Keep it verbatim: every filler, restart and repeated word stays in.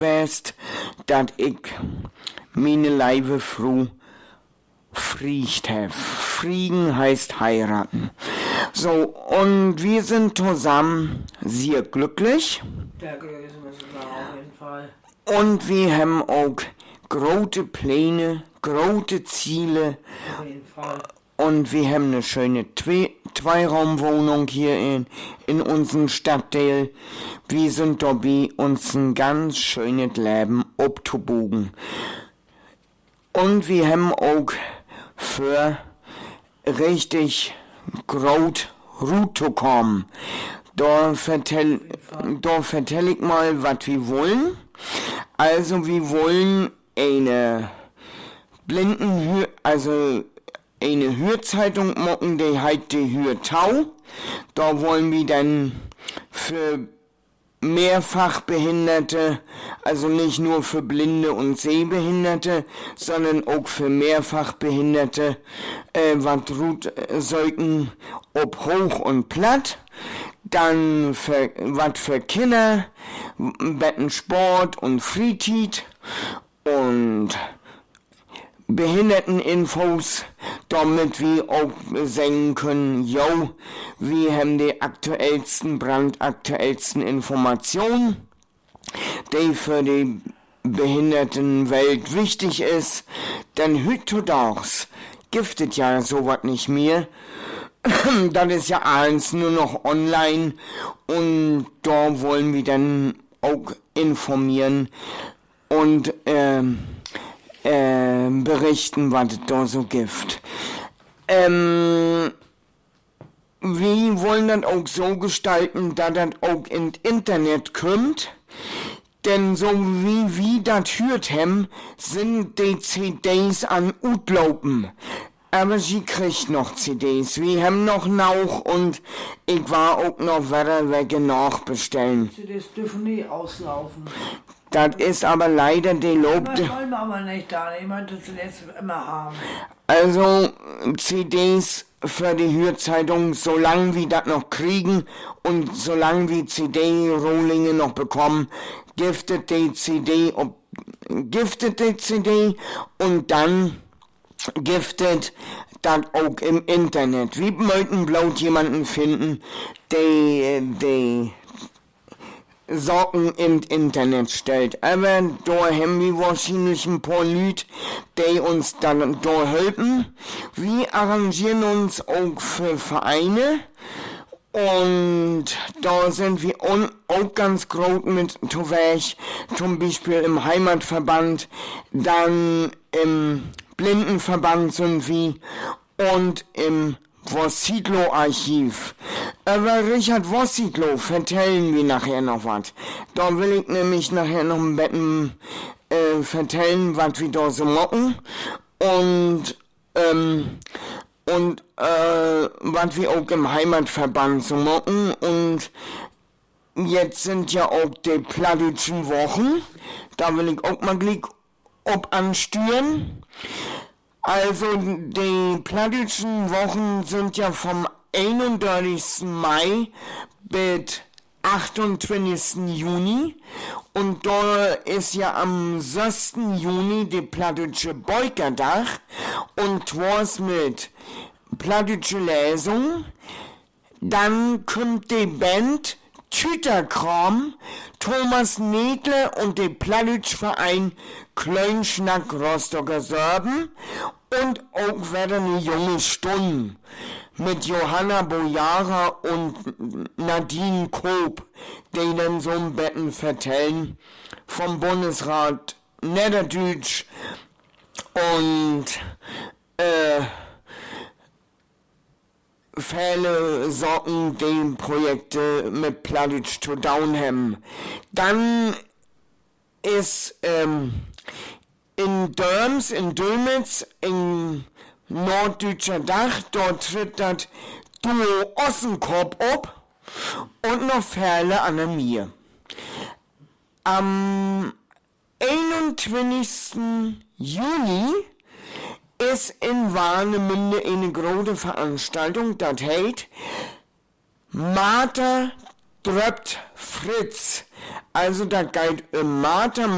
best, dat ich meine Leibe froh friegt hab. Friegen heißt heiraten. So, und wir sind zusammen sehr glücklich. Der Größe müssen wir auf jeden Fall. Und wir haben auch große Pläne, große Ziele. Auf jeden Fall. Und wir haben eine schöne Zwei- Zweiraumwohnung hier in, in unserem Stadtteil. Wir sind dabei, uns ein ganz schönes Leben abzubogen. Und wir haben auch für richtig groß Route zu kommen. Da vertell, da vertell ich mal, was wir wollen. Also wir wollen eine Blindenhör, also eine Hörzeitung machen, die heißt die Hörtau. Da wollen wir dann für Mehrfachbehinderte, also nicht nur für Blinde und Sehbehinderte, sondern auch für Mehrfachbehinderte, äh, was tut sollten, ob hoch und platt, dann für, was für Kinder, Betten, Sport und Freizeit und Behinderteninfos, damit wir auch sagen können, yo, wir haben die aktuellsten, brandaktuellsten Informationen, die für die Behindertenwelt wichtig ist, denn heutzutage giftet ja sowas nicht mehr. Das ist ja alles nur noch online und da wollen wir dann auch informieren und ähm, äh, berichten, was es da so gibt. Ähm, wir wollen das auch so gestalten, dass das auch ins Internet kommt, denn so wie wir das hört haben, sind die C Ds an Utlaupen. Aber sie kriegt noch C Ds. Wir haben noch Nauch und ich war auch noch weiter weg nachbestellen. C Ds dürfen nie auslaufen. Das ist aber leider die Lobte. Das wollen wir aber nicht, da. Ich möchte C Ds immer haben. Also C Ds für die Hörzeitung, solange wir das noch kriegen und solange wir C D-Rohlinge noch bekommen, giftet die C D, ob, giftet die C D und dann giftet das auch im Internet. Wir möchten bloß jemanden finden, der die Sorgen im Internet stellt. Aber da haben wir wahrscheinlich ein paar Leute, die uns dann da helfen. Wir arrangieren uns auch für Vereine. Und da sind wir auch ganz groß mit zuweg, zum Beispiel im Heimatverband, dann im Blindenverband sind wir und im Wossidlo-Archiv. Über Richard Wossidlo vertellen wir nachher noch was. Da will ich nämlich nachher noch ein Betten äh, vertellen, was wir da so machen. Und, ähm, und, äh, was wir auch im Heimatverband so machen. Und jetzt sind ja auch die plattdeutschen Wochen. Da will ich auch mal gleich ob ansteuern. Also die plattdeutschen Wochen sind ja vom einunddreißigsten Mai bis achtundzwanzigsten Juni und da ist ja am sechsten Juni die plattdeutsche Beukertag und was mit plattdeutsche Lesung. Dann kommt die Band Tüterkram, Thomas Nedle und der Plattdeutsch-Verein Klönschnack Rostocker Sorben und auch wieder eine junge Stunde mit Johanna Bojara und Nadine Koop, die dann so ein Betten vertellen vom Bundesrat Niederdeutsch und äh, Fälle sorgen die Projekte mit Plattdeutsch zu down haben. Dann ist ähm, in Dörms, in Dömitz, in Norddeutscher Dach, dort tritt das Duo Ossenkorb ab und noch Fälle an der Mir. Am einundzwanzigsten Juni ist in Warnemünde eine große Veranstaltung, das heißt Martha tröpft Fritz. Also das geht um Martha